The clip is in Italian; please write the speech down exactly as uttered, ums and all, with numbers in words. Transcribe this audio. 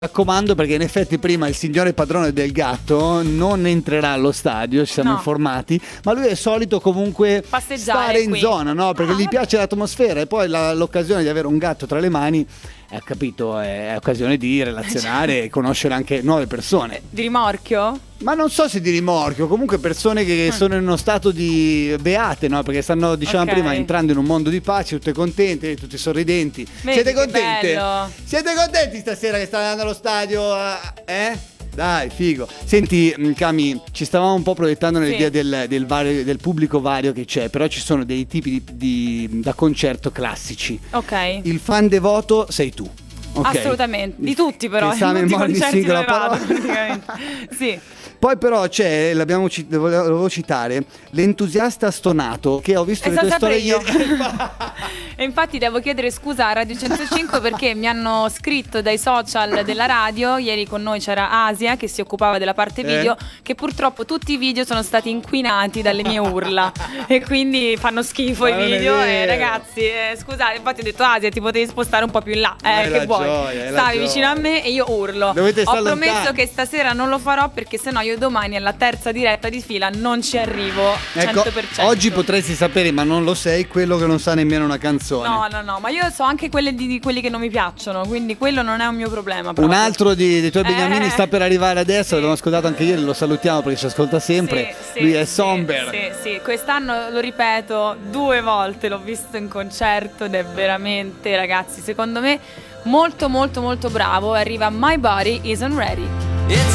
raccomando, perché in effetti prima il signore padrone del gatto non entrerà allo stadio, ci siamo No. informati, ma lui è solito comunque Passeggiare stare in qui. zona, no? Perché Ah, gli vabbè. piace l'atmosfera e poi la- l'occasione di avere un gatto tra le mani, eh, capito, è occasione di relazionare e conoscere anche nuove persone. Di rimorchio? Ma non so se di rimorchio, comunque persone che Mm. sono in uno stato di beate, no? Perché stanno, diciamo Ok. prima, entrando in un mondo di pace, tutte contente, tutti sorridenti. Vedi Siete che contente? bello. Siete contenti stasera che state andando allo stadio? Eh? Dai, figo. Senti, mh, Cami, ci stavamo un po' proiettando nell'idea Sì. del, del, vario- del pubblico vario che c'è, però ci sono dei tipi di, di- da concerto classici. Ok. Il fan devoto sei tu. Ok? Assolutamente, di tutti però, Che sa a in tutti i memoria di concerti singola dove vado, parola. praticamente. Sì. Poi però c'è, l'abbiamo ci- volevo volevo citare, l'entusiasta stonato che ho visto E le sono tue storie sempre io. ieri. E infatti devo chiedere scusa a Radio centocinque perché mi hanno scritto dai social della radio. Ieri con noi c'era Asia che si occupava della parte video, Eh? che purtroppo tutti i video sono stati inquinati dalle mie urla e quindi fanno schifo Ma i non è video. E vero. ragazzi, eh, scusate, infatti ho detto Asia, ti potevi spostare un po' più in là. Eh, Hai che ragione, vuoi? hai Stavi ragione. vicino a me e io urlo. Dovete Ho stare promesso lontani. che stasera non lo farò perché sennò io domani alla terza diretta di fila non ci arrivo Ecco, cento per cento. oggi potresti sapere, ma non lo sei, quello che non sa nemmeno una canzone. No, no, no, ma io so anche quelle di, di quelli che non mi piacciono, quindi quello non è un mio problema. Un proprio. altro di- dei tuoi Eh. beniamini sta per arrivare adesso, Sì. l'abbiamo ascoltato anche ieri, lo salutiamo perché ci ascolta sempre. Sì, sì, Lui è sì, Somber. Sì, sì, quest'anno lo ripeto due volte, l'ho visto in concerto ed è veramente, ragazzi, secondo me molto molto molto bravo. Arriva My Body Isn't Ready.